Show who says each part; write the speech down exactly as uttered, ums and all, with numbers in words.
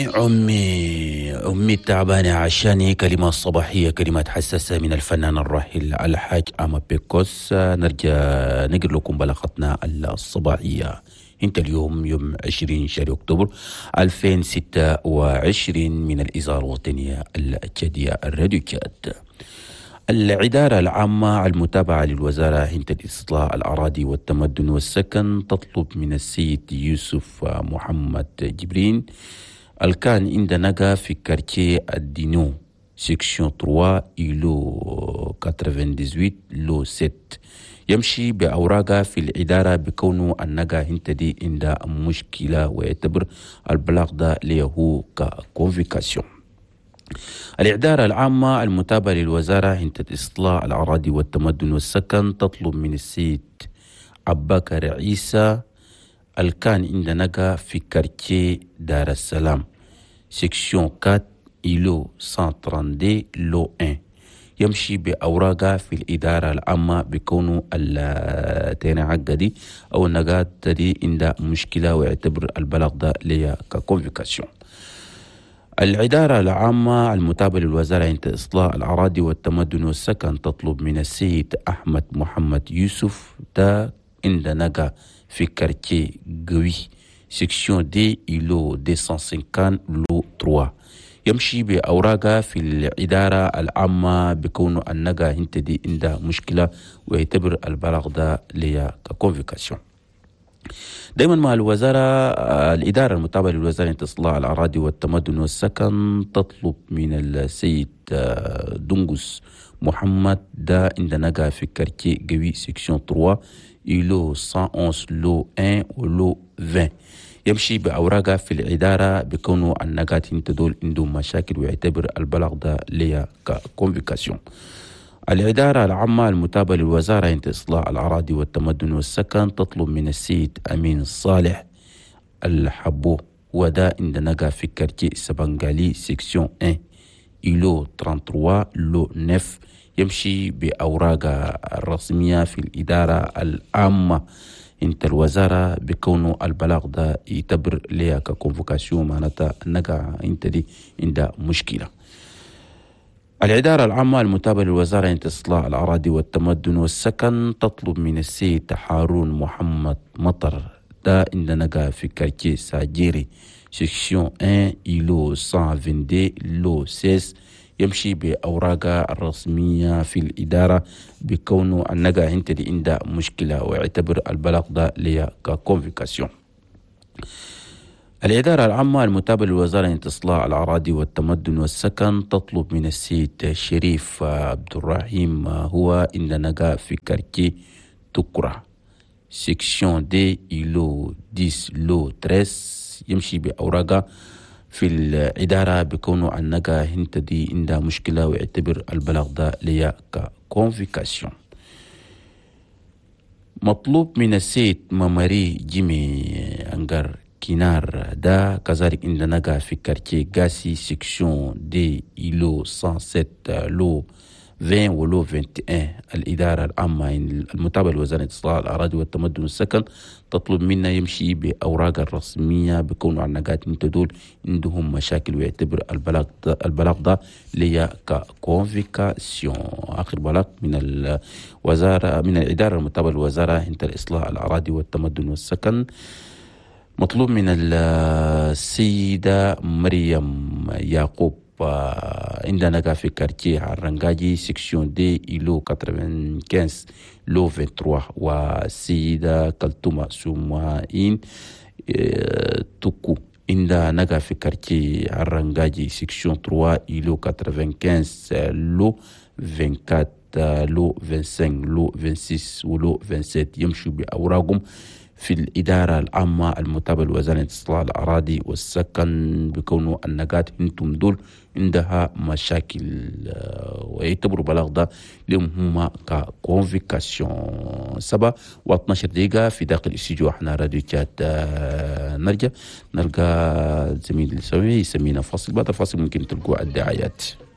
Speaker 1: أمي أمي التعبانة عشاني كلمات صباحية، كلمات حساسة من الفنان الراحل الحاج أما بيكوس. نرجع نقل لكم بلاغتنا الصباحية. انت اليوم يوم عشرين شهر أكتوبر ألفين وستة وعشرين من الإذاعة الوطنية الجدية الراديو كات. الإدارة العامة المتابعة للوزارة هند الإصلاح الأراضي والتمدن والسكن تطلب من السيد يوسف محمد جبرين الكان عند نجا في كارتيه الدينو سيكشن ثلاثة إلو ثمانية لو ستة يمشي بأوراقه في الإدارة بكونه النجا هنتدي عند مشكلة ويعتبر البلاغ ده له ككونفيكاسيون. الإدارة العامة المتابعة للوزارة هند الإصلاح الأراضي والتمدن والسكن تطلب من السيد عباكر عيسى الكان عند نجا في كارتيه دار السلام سيكشن أربعة إلو مئة وثلاثة لو واحد يمشي بأوراقه في الإدارة العامة بكونه التاني عقدي أو النقاط دي عند مشكلة ويعتبر البلاغ ده ليا ككونفيكاسيون. الإدارة العامة المتابعة للوزارة عند إصلاح الأراضي والتمدن والسكن تطلب من السيد أحمد محمد يوسف ده عند نقا في كارتيه قوي سيكشن دي إلو مئتين وخمسين لو ثلاثة يمشي بأوراقه في الإدارة العامة بكونه النقا هنتدي عند مشكلة ويعتبر البلاغ ده ليا ككونفيكاسيون. دائما مع الوزارة الإدارة المتابعة للوزارة عند إصلاح الأراضي والتمدن والسكن تطلب من السيد دنقس محمد ده عند نقا في كارتيه قوي سيكشن ثلاثة إلو مئة وأحد لو واحد ولو عشرين يمشي بأوراقه في الإدارة بكونه النقاط تدول عندهم مشاكل ويعتبر البلاغ ده ليا ككونفيكاسيون. الإدارة العامة المتابعة للوزارة عند إصلاح الأراضي والتمدن والسكن تطلب من السيد أمين صالح الحبو ودا عند نقا في كارتيه سبنغالي سيكسيون واحد إلو ثلاثة وثلاثين لو تسعة يمشي بأوراقه الرسمية في الإدارة العامة انت الوزارة بكونه البلاغ ده يعتبر ليها ككونفوكاسيون معناتها نقع انت دي عند مشكلة. الإدارة العامة المتابعة للوزارة عند إصلاح الأراضي والتمدن والسكن تطلب من السيد هارون محمد مطر ده عند نقع في كارتيه ساجيري سيكشن واحد إلو مئة واثنين لو ستة يمشي بأوراقه الرسمية في الإدارة بكونه النقا هنتدي عند مشكلة ويعتبر البلاغ ده ليا ككونفيكاسيون. الإدارة العامة المتابعة للوزارة عند إصلاح الأراضي والتمدن والسكن تطلب من السيد شريف عبد الرحيم هو عند نقا في كارتيه تكرة سيكشن دي إلو عشرة لو ثلاثة يمشي بأوراقه في الإدارة بكونه النقا هنتدي عند مشكلة ويعتبر البلاغ ده ليا ككونفيكاسيون. مطلوب من السيد مماري جيمي أنجر كينار ده كذلك عند نقا في كارتيه غاسي سيكشن دي إلو مئة وستة لو عشرين ولو واحد وعشرين. الإدارة العامة المتابعة لوزارة إصلاح الأراضي والتمدن والسكن تطلب منا يمشي بأوراق الرسمية بكونوا عن نقاط دول عندهم مشاكل ويعتبر البلاغ ده البلاغ ده ليا ككونفيكاسيون. آخر بلاغ من الوزارة من الإدارة المتابعة للوزارة هند الإصلاح الأراضي والتمدن والسكن مطلوب من السيدة مريم يعقوب عندنا في كارتيه الرنجاجي سيكشن دي إلو خمسة وثمانين لو اثنين وعشرين والسيدة كالتوما سوماين توكو عندنا في كارتيه الرنجاجي سيكشن ثلاثة إلو خمسة وثمانين لو أربعة وعشرين لو خمسة وعشرين لو ستة وعشرين ولو سبعة وعشرين يمشوا بأوراقهم في الإدارة العامة المتابعة لوزارة إصلاح الأراضي والسكن بكونوا النقاط انتم دول عندها مشاكل ويعتبروا بلاغ ده لهم هما ككونفيكاسيون. سبعة واثناشر دقيقة في داخل الاستديو احنا راديو كات نرجع نلقى زميل سمينا فاصل. بعد الفاصل ممكن تلقوا الدعايات.